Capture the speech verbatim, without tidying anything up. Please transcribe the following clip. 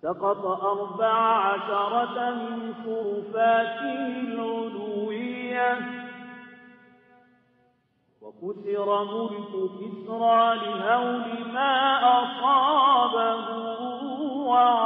سقط أربع عشرة من شرفاته العلوية وكسر ملك كسرى لهول ما أصابه وعلى